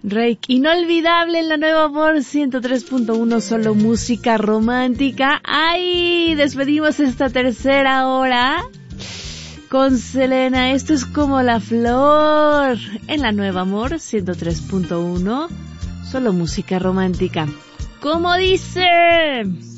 Rake, inolvidable en la Nueva Amor 103.1, solo música romántica. ¡Ay! Despedimos esta tercera hora con Selena. Esto es como la flor en la Nueva Amor 103.1, solo música romántica. ¿Cómo dice?